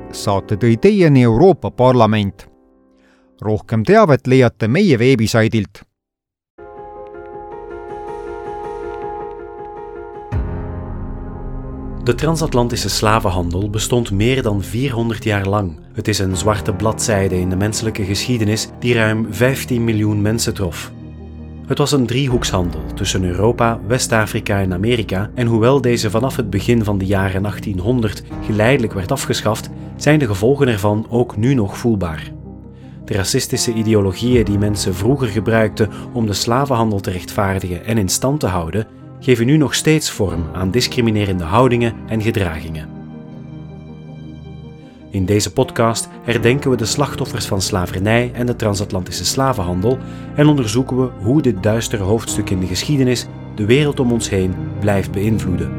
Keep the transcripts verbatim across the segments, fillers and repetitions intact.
saate tõi teieni Euroopa Parlament. Rohkem teavet leiate meie veebisaidilt. De transatlantische slavenhandel bestond meer dan vierhonderd jaar lang. Het is een zwarte bladzijde in de menselijke geschiedenis die ruim vijftien miljoen mensen trof. Het was een driehoekshandel tussen Europa, West-Afrika en Amerika en hoewel deze vanaf het begin van de jaren achttienhonderd geleidelijk werd afgeschaft, zijn de gevolgen ervan ook nu nog voelbaar. De racistische ideologieën die mensen vroeger gebruikten om de slavenhandel te rechtvaardigen en in stand te houden, geven nu nog steeds vorm aan discriminerende houdingen en gedragingen. In deze podcast herdenken we de slachtoffers van slavernij en de transatlantische slavenhandel en onderzoeken we hoe dit duistere hoofdstuk in de geschiedenis de wereld om ons heen blijft beïnvloeden.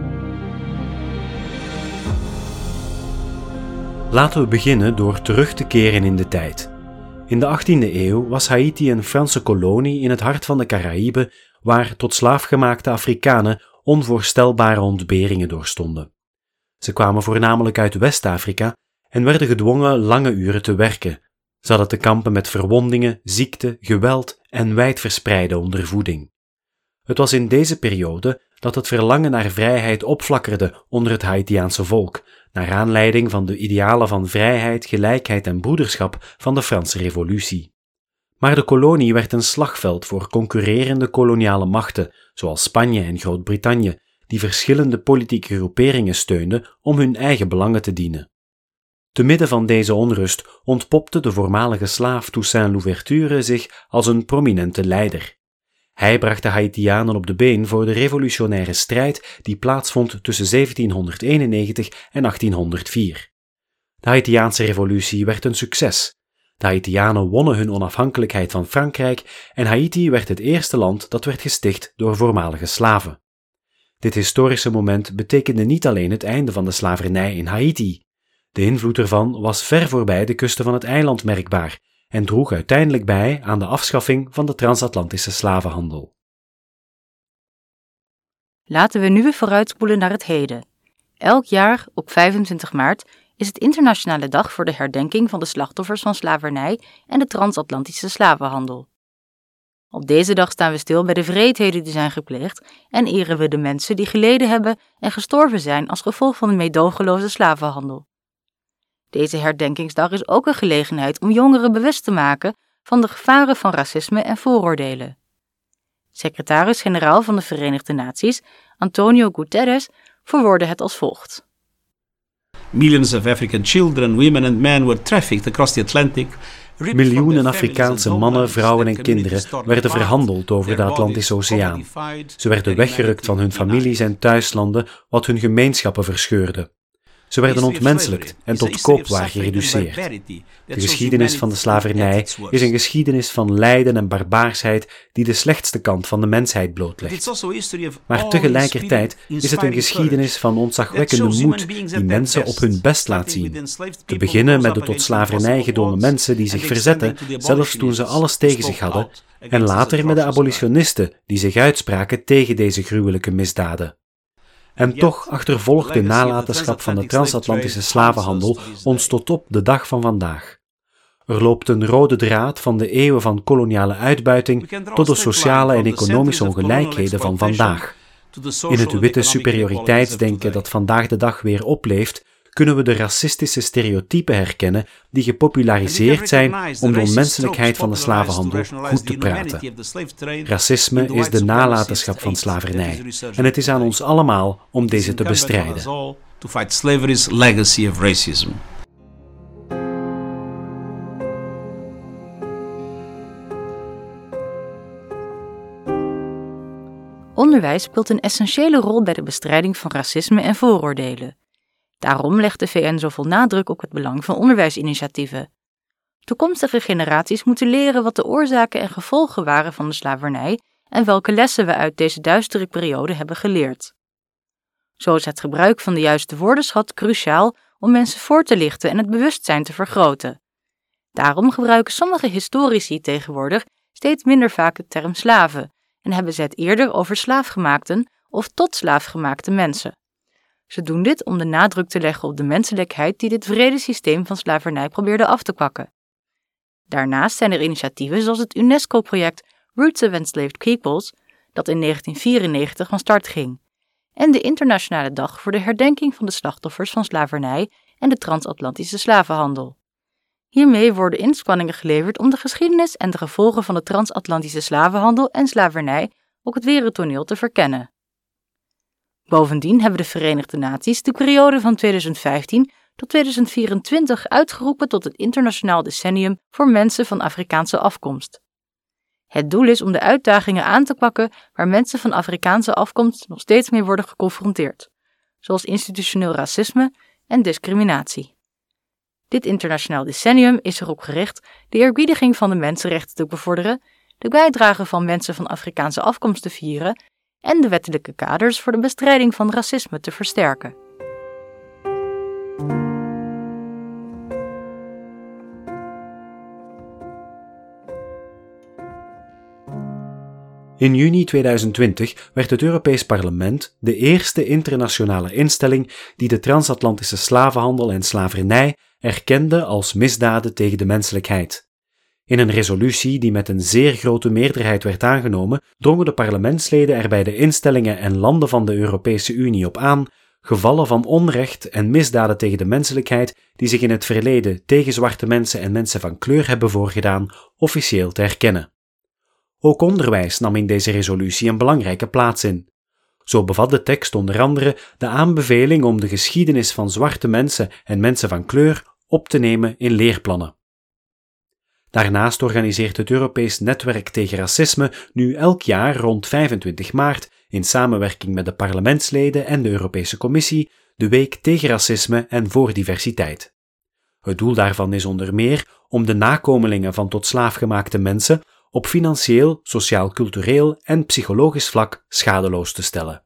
Laten we beginnen door terug te keren in de tijd. In de achttiende eeuw was Haïti een Franse kolonie in het hart van de Caraïben, waar tot slaafgemaakte Afrikanen onvoorstelbare ontberingen doorstonden. Ze kwamen voornamelijk uit West-Afrika en werden gedwongen lange uren te werken. Ze hadden te kampen met verwondingen, ziekte, geweld en wijdverspreide ondervoeding. Het was in deze periode dat het verlangen naar vrijheid opflakkerde onder het Haïtiaanse volk, naar aanleiding van de idealen van vrijheid, gelijkheid en broederschap van de Franse Revolutie. Maar de kolonie werd een slagveld voor concurrerende koloniale machten, zoals Spanje en Groot-Brittannië, die verschillende politieke groeperingen steunden om hun eigen belangen te dienen. Te midden van deze onrust ontpopte de voormalige slaaf Toussaint Louverture zich als een prominente leider. Hij bracht de Haïtianen op de been voor de revolutionaire strijd die plaatsvond tussen zeventienhonderdeenennegentig en achttienhonderdvier. De Haïtiaanse revolutie werd een succes. De Haïtianen wonnen hun onafhankelijkheid van Frankrijk en Haïti werd het eerste land dat werd gesticht door voormalige slaven. Dit historische moment betekende niet alleen het einde van de slavernij in Haïti. De invloed ervan was ver voorbij de kusten van het eiland merkbaar en droeg uiteindelijk bij aan de afschaffing van de transatlantische slavenhandel. Laten we nu weer vooruitspoelen naar het heden. Elk jaar op vijfentwintig maart is het internationale dag voor de herdenking van de slachtoffers van slavernij en de transatlantische slavenhandel. Op deze dag staan we stil bij de wreedheden die zijn gepleegd en eren we de mensen die geleden hebben en gestorven zijn als gevolg van de meedogenloze slavenhandel. Deze herdenkingsdag is ook een gelegenheid om jongeren bewust te maken van de gevaren van racisme en vooroordelen. Secretaris-generaal van de Verenigde Naties, Antonio Guterres, verwoordde het als volgt. Millions of African children, women and men were trafficked across the Atlantic. Miljoenen Afrikaanse mannen, vrouwen en kinderen werden verhandeld over de Atlantische Oceaan. Ze werden weggerukt van hun families en thuislanden, wat hun gemeenschappen verscheurde. Ze werden ontmenselijkt en tot koopwaar gereduceerd. De geschiedenis van de slavernij is een geschiedenis van lijden en barbaarsheid die de slechtste kant van de mensheid blootlegt. Maar tegelijkertijd is het een geschiedenis van ontzagwekkende moed die mensen op hun best laat zien. Te beginnen met de tot slavernij gedwongen mensen die zich verzetten, zelfs toen ze alles tegen zich hadden, en later met de abolitionisten die zich uitspraken tegen deze gruwelijke misdaden. En toch achtervolgt de nalatenschap van de transatlantische slavenhandel ons tot op de dag van vandaag. Er loopt een rode draad van de eeuwen van koloniale uitbuiting tot de sociale en economische ongelijkheden van vandaag. In het witte superioriteitsdenken dat vandaag de dag weer opleeft, kunnen we de racistische stereotypen herkennen die gepopulariseerd zijn om de onmenselijkheid van de slavenhandel goed te praten. Racisme is de nalatenschap van slavernij en het is aan ons allemaal om deze te bestrijden. Onderwijs speelt een essentiële rol bij de bestrijding van racisme en vooroordelen. Daarom legt de V N zoveel nadruk op het belang van onderwijsinitiatieven. Toekomstige generaties moeten leren wat de oorzaken en gevolgen waren van de slavernij en welke lessen we uit deze duistere periode hebben geleerd. Zo is het gebruik van de juiste woordenschat cruciaal om mensen voor te lichten en het bewustzijn te vergroten. Daarom gebruiken sommige historici tegenwoordig steeds minder vaak de term slaven en hebben ze het eerder over slaafgemaakten of tot slaafgemaakte mensen. Ze doen dit om de nadruk te leggen op de menselijkheid die dit wrede systeem van slavernij probeerde af te kwakken. Daarnaast zijn er initiatieven zoals het UNESCO-project Roots of Enslaved Peoples, dat in negentien vierennegentig van start ging, en de Internationale Dag voor de herdenking van de slachtoffers van slavernij en de transatlantische slavenhandel. Hiermee worden inspanningen geleverd om de geschiedenis en de gevolgen van de transatlantische slavenhandel en slavernij op het wereldtoneel te verkennen. Bovendien hebben de Verenigde Naties de periode van tweeduizend vijftien tot tweeduizend vierentwintig uitgeroepen tot het internationaal decennium voor mensen van Afrikaanse afkomst. Het doel is om de uitdagingen aan te pakken waar mensen van Afrikaanse afkomst nog steeds mee worden geconfronteerd, zoals institutioneel racisme en discriminatie. Dit internationaal decennium is erop gericht de eerbiediging van de mensenrechten te bevorderen, de bijdrage van mensen van Afrikaanse afkomst te vieren en de wettelijke kaders voor de bestrijding van racisme te versterken. In juni tweeduizend twintig werd het Europees Parlement de eerste internationale instelling die de transatlantische slavenhandel en slavernij erkende als misdaden tegen de menselijkheid. In een resolutie die met een zeer grote meerderheid werd aangenomen, drongen de parlementsleden er bij de instellingen en landen van de Europese Unie op aan gevallen van onrecht en misdaden tegen de menselijkheid die zich in het verleden tegen zwarte mensen en mensen van kleur hebben voorgedaan, officieel te erkennen. Ook onderwijs nam in deze resolutie een belangrijke plaats in. Zo bevat de tekst onder andere de aanbeveling om de geschiedenis van zwarte mensen en mensen van kleur op te nemen in leerplannen. Daarnaast organiseert het Europees Netwerk tegen Racisme nu elk jaar rond vijfentwintig maart in samenwerking met de parlementsleden en de Europese Commissie de Week tegen Racisme en voor Diversiteit. Het doel daarvan is onder meer om de nakomelingen van tot slaaf gemaakte mensen op financieel, sociaal-cultureel en psychologisch vlak schadeloos te stellen.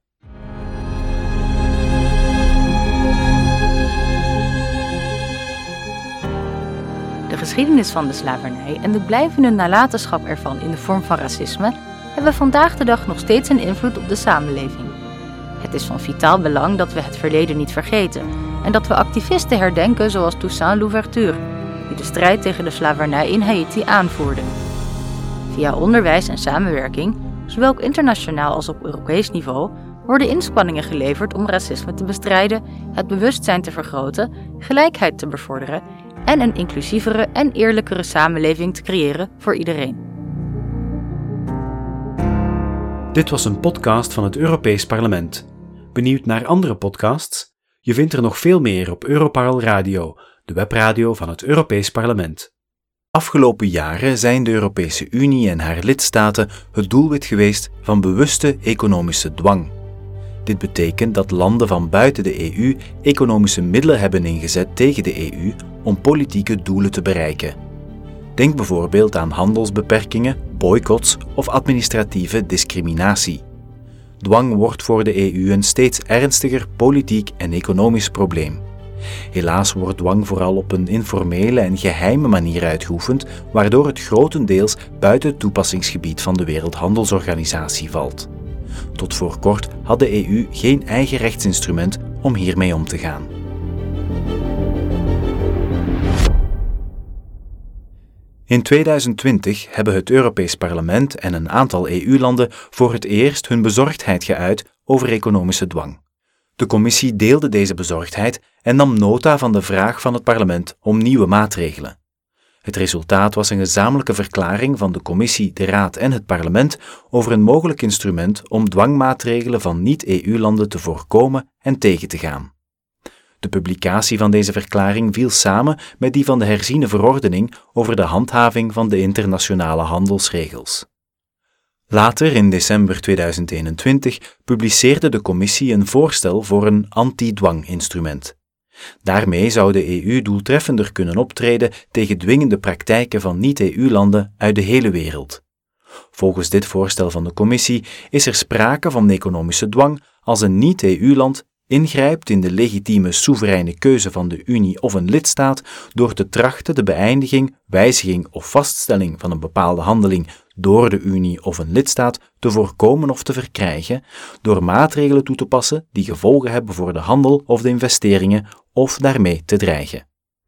De geschiedenis van de slavernij en de blijvende nalatenschap ervan in de vorm van racisme hebben vandaag de dag nog steeds een invloed op de samenleving. Het is van vitaal belang dat we het verleden niet vergeten en dat we activisten herdenken zoals Toussaint Louverture, die de strijd tegen de slavernij in Haïti aanvoerde. Via onderwijs en samenwerking, zowel internationaal als op Europees niveau, worden inspanningen geleverd om racisme te bestrijden, het bewustzijn te vergroten, gelijkheid te bevorderen en een inclusievere en eerlijkere samenleving te creëren voor iedereen. Dit was een podcast van het Europees Parlement. Benieuwd naar andere podcasts? Je vindt er nog veel meer op Europarl Radio, de webradio van het Europees Parlement. Afgelopen jaren zijn de Europese Unie en haar lidstaten het doelwit geweest van bewuste economische dwang. Dit betekent dat landen van buiten de E U economische middelen hebben ingezet tegen de E U om politieke doelen te bereiken. Denk bijvoorbeeld aan handelsbeperkingen, boycotts of administratieve discriminatie. Dwang wordt voor de E U een steeds ernstiger politiek en economisch probleem. Helaas wordt dwang vooral op een informele en geheime manier uitgeoefend, waardoor het grotendeels buiten het toepassingsgebied van de Wereldhandelsorganisatie valt. Tot voor kort had de E U geen eigen rechtsinstrument om hiermee om te gaan. In tweeduizend twintig hebben het Europees Parlement en een aantal E U-landen voor het eerst hun bezorgdheid geuit over economische dwang. De Commissie deelde deze bezorgdheid en nam nota van de vraag van het parlement om nieuwe maatregelen. Het resultaat was een gezamenlijke verklaring van de Commissie, de Raad en het parlement over een mogelijk instrument om dwangmaatregelen van niet-E U-landen te voorkomen en tegen te gaan. De publicatie van deze verklaring viel samen met die van de herziene verordening over de handhaving van de internationale handelsregels. Later, in december tweeduizend eenentwintig, publiceerde de Commissie een voorstel voor een anti-dwanginstrument. Daarmee zou de E U doeltreffender kunnen optreden tegen dwingende praktijken van niet-E U-landen uit de hele wereld. Volgens dit voorstel van de Commissie is er sprake van economische dwang als een niet-E U-land ingrijpt in de legitieme soevereine keuze van de Unie of een lidstaat door te trachten de beëindiging, wijziging of vaststelling van een bepaalde handeling door de Unie of een lidstaat te voorkomen of te verkrijgen door maatregelen toe te passen die gevolgen hebben voor de handel of de investeringen of daarmee te dreigen.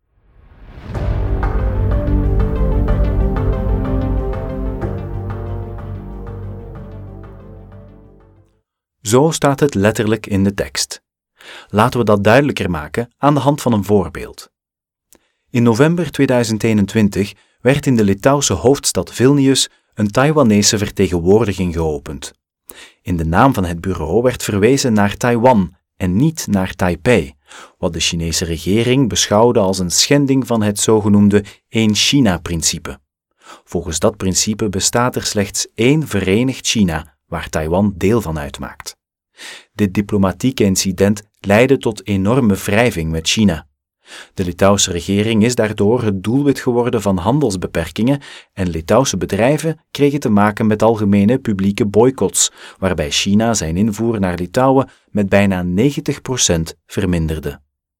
Zo staat het letterlijk in de tekst. Laten we dat duidelijker maken aan de hand van een voorbeeld. In november tweeduizend eenentwintig werd in de Litouwse hoofdstad Vilnius een Taiwanese vertegenwoordiging geopend. In de naam van het bureau werd verwezen naar Taiwan en niet naar Taipei, wat de Chinese regering beschouwde als een schending van het zogenoemde één China-principe. Volgens dat principe bestaat er slechts één verenigd China, waar Taiwan deel van uitmaakt. Dit diplomatieke incident leidde tot enorme wrijving met China. De Litouwse regering is daardoor het doelwit geworden van handelsbeperkingen en Litouwse bedrijven kregen te maken met algemene publieke boycotts, waarbij China zijn invoer naar Litouwen met bijna negentig procent verminderde.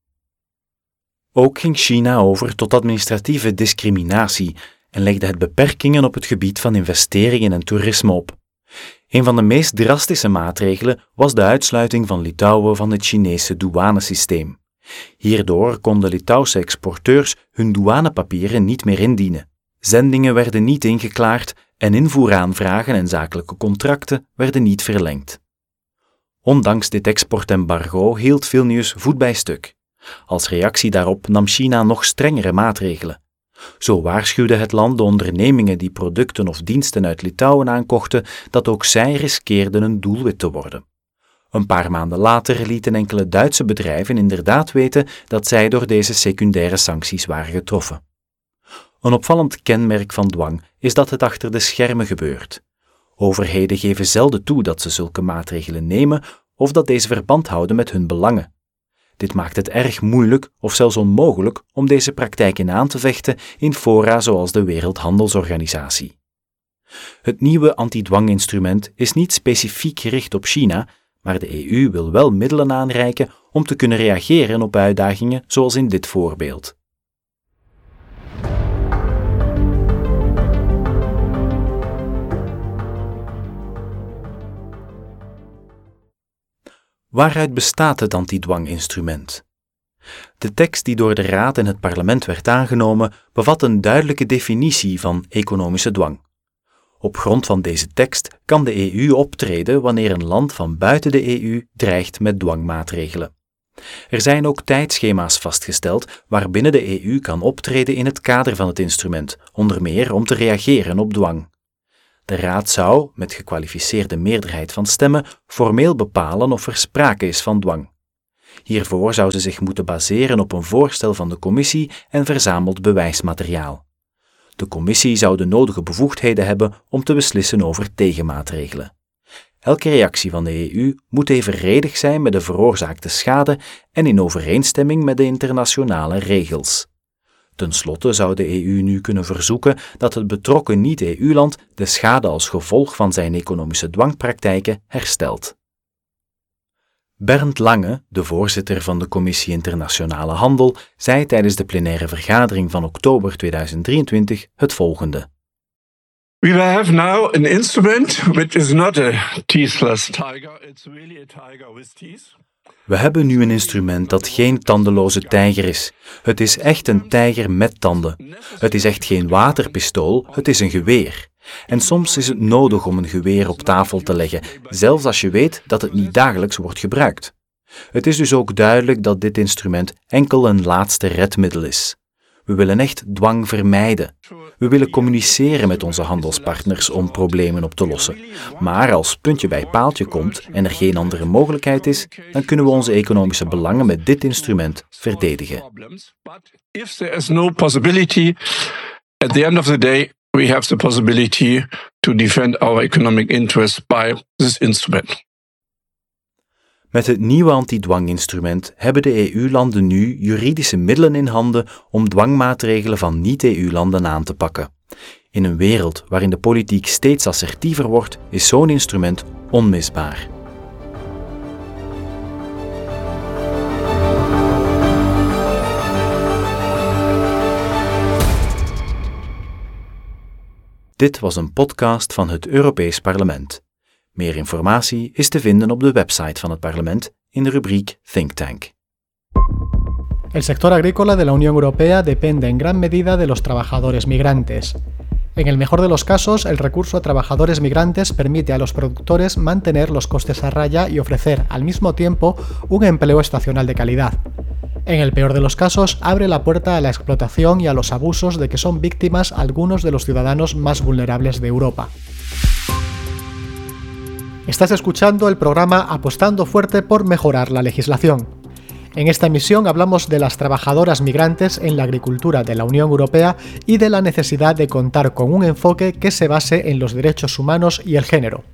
Ook ging China over tot administratieve discriminatie en legde het beperkingen op het gebied van investeringen en toerisme op. Een van de meest drastische maatregelen was de uitsluiting van Litouwen van het Chinese douanesysteem. Hierdoor konden Litouwse exporteurs hun douanepapieren niet meer indienen. Zendingen werden niet ingeklaard en invoeraanvragen en zakelijke contracten werden niet verlengd. Ondanks dit exportembargo hield Vilnius voet bij stuk. Als reactie daarop nam China nog strengere maatregelen. Zo waarschuwde het land de ondernemingen die producten of diensten uit Litouwen aankochten dat ook zij riskeerden een doelwit te worden. Een paar maanden later lieten enkele Duitse bedrijven inderdaad weten dat zij door deze secundaire sancties waren getroffen. Een opvallend kenmerk van dwang is dat het achter de schermen gebeurt. Overheden geven zelden toe dat ze zulke maatregelen nemen of dat deze verband houden met hun belangen. Dit maakt het erg moeilijk of zelfs onmogelijk om deze praktijken aan te vechten in fora zoals de Wereldhandelsorganisatie. Het nieuwe antidwanginstrument is niet specifiek gericht op China, maar de E U wil wel middelen aanreiken om te kunnen reageren op uitdagingen zoals in dit voorbeeld. Waaruit bestaat het antidwanginstrument? De tekst die door de Raad en het Parlement werd aangenomen, bevat een duidelijke definitie van economische dwang. Op grond van deze tekst kan de E U optreden wanneer een land van buiten de E U dreigt met dwangmaatregelen. Er zijn ook tijdschema's vastgesteld waarbinnen de E U kan optreden in het kader van het instrument, onder meer om te reageren op dwang. De Raad zou, met gekwalificeerde meerderheid van stemmen, formeel bepalen of er sprake is van dwang. Hiervoor zou ze zich moeten baseren op een voorstel van de Commissie en verzameld bewijsmateriaal. De Commissie zou de nodige bevoegdheden hebben om te beslissen over tegenmaatregelen. Elke reactie van de E U moet evenredig zijn met de veroorzaakte schade en in overeenstemming met de internationale regels. Ten slotte zou de E U nu kunnen verzoeken dat het betrokken niet-E U-land de schade als gevolg van zijn economische dwangpraktijken herstelt. Bernd Lange, de voorzitter van de Commissie Internationale Handel, zei tijdens de plenaire vergadering van oktober tweeduizend drieëntwintig het volgende. We have now an instrument which is not a teethless tiger, it's really a tiger with teeth. We hebben nu een instrument dat geen tandeloze tijger is. Het is echt een tijger met tanden. Het is echt geen waterpistool, het is een geweer. En soms is het nodig om een geweer op tafel te leggen, zelfs als je weet dat het niet dagelijks wordt gebruikt. Het is dus ook duidelijk dat dit instrument enkel een laatste redmiddel is. We willen echt dwang vermijden. We willen communiceren met onze handelspartners om problemen op te lossen. Maar als puntje bij paaltje komt en er geen andere mogelijkheid is, dan kunnen we onze economische belangen met dit instrument verdedigen. If there is no possibility, at the end of the day, we have the possibility to defend our economic interests by this instrument. Met het nieuwe antidwanginstrument hebben de E U-landen nu juridische middelen in handen om dwangmaatregelen van niet-E U-landen aan te pakken. In een wereld waarin de politiek steeds assertiever wordt, is zo'n instrument onmisbaar. Dit was een podcast van het Europees Parlement. Meer informatie is te vinden op de website van het parlement in de rubriek Think Tank. El sector agrícola de la Unión Europea depende en gran medida de los trabajadores migrantes. En el mejor de los casos, el recurso a trabajadores migrantes permite a los productores mantener los costes a raya y ofrecer, al mismo tiempo, un empleo estacional de calidad. En el peor de los casos, abre la puerta a la explotación y a los abusos de que son víctimas algunos de los ciudadanos más vulnerables de Europa. Estás escuchando el programa Apostando Fuerte por Mejorar la Legislación. En esta emisión hablamos de las trabajadoras migrantes en la agricultura de la Unión Europea y de la necesidad de contar con un enfoque que se base en los derechos humanos y el género.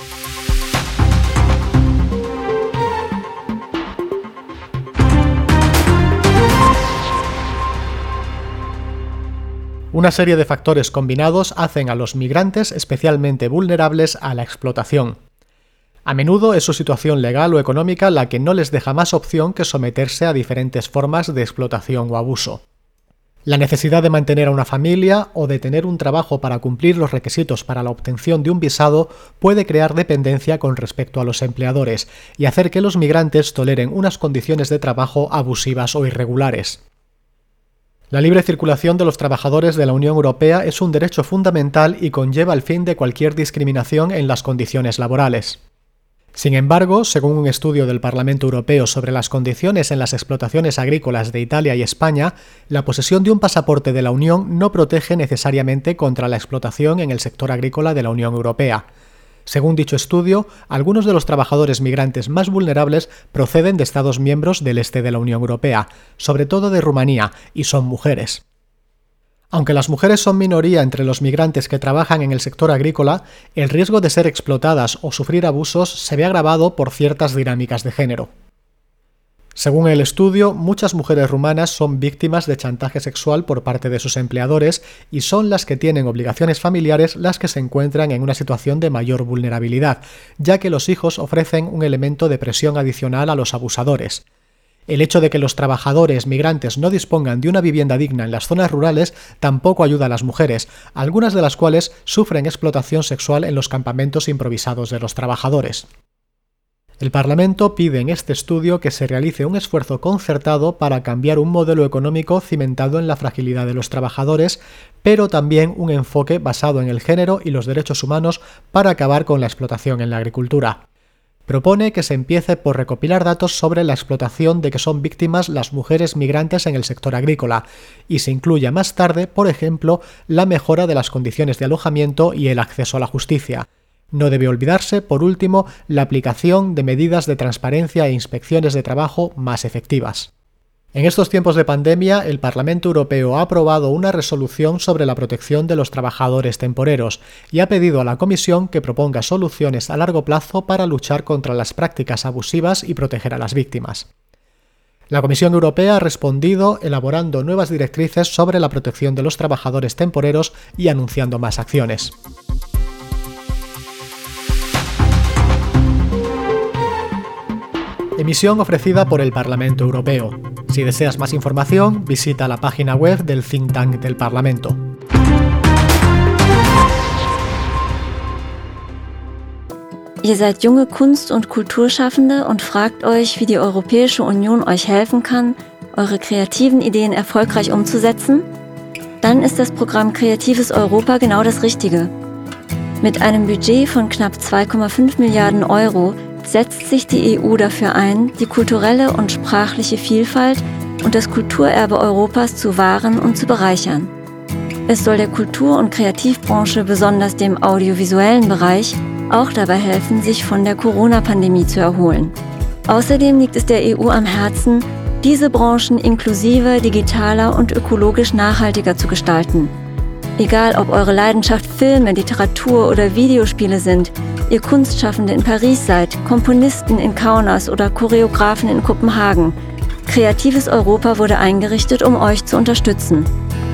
Una serie de factores combinados hacen a los migrantes especialmente vulnerables a la explotación. A menudo es su situación legal o económica la que no les deja más opción que someterse a diferentes formas de explotación o abuso. La necesidad de mantener a una familia o de tener un trabajo para cumplir los requisitos para la obtención de un visado puede crear dependencia con respecto a los empleadores y hacer que los migrantes toleren unas condiciones de trabajo abusivas o irregulares. La libre circulación de los trabajadores de la Unión Europea es un derecho fundamental y conlleva el fin de cualquier discriminación en las condiciones laborales. Sin embargo, según un estudio del Parlamento Europeo sobre las condiciones en las explotaciones agrícolas de Italia y España, la posesión de un pasaporte de la Unión no protege necesariamente contra la explotación en el sector agrícola de la Unión Europea. Según dicho estudio, algunos de los trabajadores migrantes más vulnerables proceden de Estados miembros del este de la Unión Europea, sobre todo de Rumanía, y son mujeres. Aunque las mujeres son minoría entre los migrantes que trabajan en el sector agrícola, el riesgo de ser explotadas o sufrir abusos se ve agravado por ciertas dinámicas de género. Según el estudio, muchas mujeres rumanas son víctimas de chantaje sexual por parte de sus empleadores y son las que tienen obligaciones familiares las que se encuentran en una situación de mayor vulnerabilidad, ya que los hijos ofrecen un elemento de presión adicional a los abusadores. El hecho de que los trabajadores migrantes no dispongan de una vivienda digna en las zonas rurales tampoco ayuda a las mujeres, algunas de las cuales sufren explotación sexual en los campamentos improvisados de los trabajadores. El Parlamento pide en este estudio que se realice un esfuerzo concertado para cambiar un modelo económico cimentado en la fragilidad de los trabajadores, pero también un enfoque basado en el género y los derechos humanos para acabar con la explotación en la agricultura. Propone que se empiece por recopilar datos sobre la explotación de que son víctimas las mujeres migrantes en el sector agrícola y se incluya más tarde, por ejemplo, la mejora de las condiciones de alojamiento y el acceso a la justicia. No debe olvidarse, por último, la aplicación de medidas de transparencia e inspecciones de trabajo más efectivas. En estos tiempos de pandemia, el Parlamento Europeo ha aprobado una resolución sobre la protección de los trabajadores temporeros y ha pedido a la Comisión que proponga soluciones a largo plazo para luchar contra las prácticas abusivas y proteger a las víctimas. La Comisión Europea ha respondido elaborando nuevas directrices sobre la protección de los trabajadores temporeros y anunciando más acciones. Emisión ofrecida por el Parlamento Europeo. Si deseas más información, visita la página web del Think Tank del Parlamento. Ihr seid junge Kunst- und Kulturschaffende und fragt euch, wie die Europäische Union euch helfen kann, eure kreativen Ideen erfolgreich umzusetzen? Dann ist das Programm Kreatives Europa genau das Richtige. Mit einem Budget von knapp zwei Komma fünf Milliarden Euro setzt sich die E U dafür ein, die kulturelle und sprachliche Vielfalt und das Kulturerbe Europas zu wahren und zu bereichern. Es soll der Kultur- und Kreativbranche, besonders dem audiovisuellen Bereich, auch dabei helfen, sich von der Corona-Pandemie zu erholen. Außerdem liegt es der E U am Herzen, diese Branchen inklusiver, digitaler und ökologisch nachhaltiger zu gestalten. Egal, ob eure Leidenschaft Filme, Literatur oder Videospiele sind, ihr Kunstschaffende in Paris seid, Komponisten in Kaunas oder Choreografen in Kopenhagen. Kreatives Europa wurde eingerichtet, um euch zu unterstützen.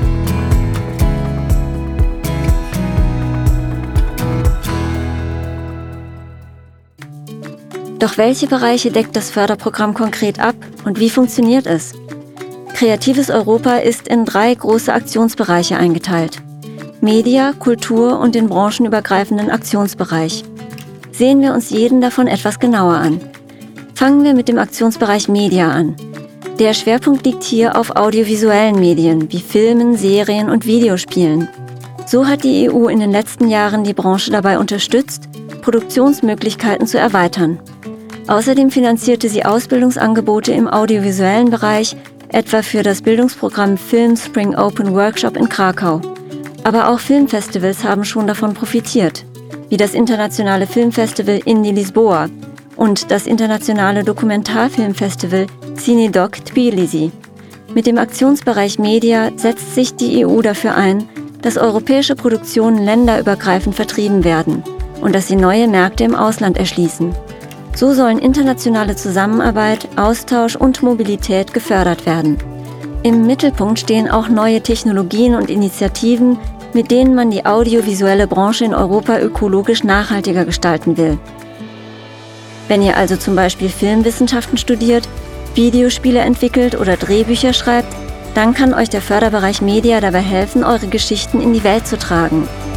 Doch welche Bereiche deckt das Förderprogramm konkret ab und wie funktioniert es? Kreatives Europa ist in drei große Aktionsbereiche eingeteilt. Media, Kultur und den branchenübergreifenden Aktionsbereich. Sehen wir uns jeden davon etwas genauer an. Fangen wir mit dem Aktionsbereich Media an. Der Schwerpunkt liegt hier auf audiovisuellen Medien wie Filmen, Serien und Videospielen. So hat die E U in den letzten Jahren die Branche dabei unterstützt, Produktionsmöglichkeiten zu erweitern. Außerdem finanzierte sie Ausbildungsangebote im audiovisuellen Bereich, etwa für das Bildungsprogramm Film Spring Open Workshop in Krakau. Aber auch Filmfestivals haben schon davon profitiert, wie das internationale Filmfestival Indie Lisboa und das internationale Dokumentarfilmfestival Cinedoc Tbilisi. Mit dem Aktionsbereich Media setzt sich die E U dafür ein, dass europäische Produktionen länderübergreifend vertrieben werden und dass sie neue Märkte im Ausland erschließen. So sollen internationale Zusammenarbeit, Austausch und Mobilität gefördert werden. Im Mittelpunkt stehen auch neue Technologien und Initiativen, mit denen man die audiovisuelle Branche in Europa ökologisch nachhaltiger gestalten will. Wenn ihr also zum Beispiel Filmwissenschaften studiert, Videospiele entwickelt oder Drehbücher schreibt, dann kann euch der Förderbereich Media dabei helfen, eure Geschichten in die Welt zu tragen.